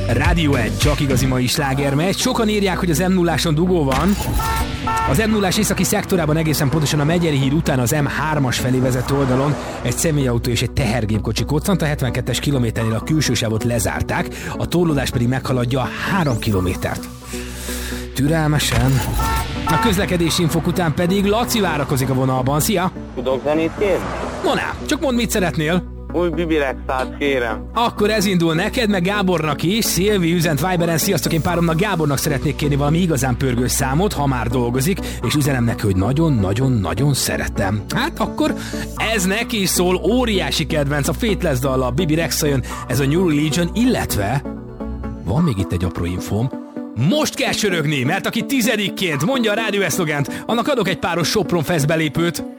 Rádió 1, csak igazi mai sláger megy. Sokan írják, hogy az M0-áson dugó van. Az M0-ás északi szektorában egészen pontosan a Megyeri híd után az M3-as felé vezető oldalon egy személyautó és egy tehergépkocsi koccant, a 72-es kilométernél a külső sávot lezárták, a torlódás pedig meghaladja 3 kilométert. Türelmesen. A közlekedési infok után pedig Laci várakozik a vonalban. Szia! Tudok zenét kérni? Mondd, csak mondd, mit szeretnél. Új Bibi Rexát kérem. Akkor ez indul neked, meg Gábornak is. Szilvi üzent Viberen, sziasztok, én páromnak Gábornak szeretnék kérni valami igazán pörgős számot, ha már dolgozik, és üzenem neki, hogy nagyon-nagyon-nagyon szeretem. Hát akkor ez neki is szól, óriási kedvenc, a Faithless dallal, Bibi Rexa jön, ez a New Religion, illetve van még itt egy apró infóm. Most kell csörögni, mert aki 10-ként mondja a rádió szlogent, annak adok egy páros Sopron Fest belépőt.